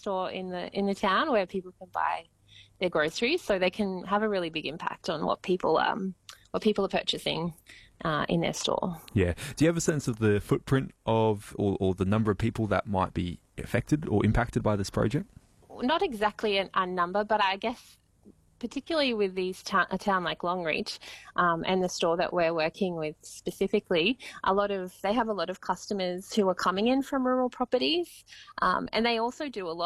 store in the town where people can buy their groceries, so they can have a really big impact on what people are purchasing in their store. Yeah. Do you have a sense of the footprint of or the number of people that might be affected or impacted by this project? Not exactly a number, but I guess particularly with a town like Longreach and the store that we're working with specifically, they have a lot of customers who are coming in from rural properties, and they also do a lot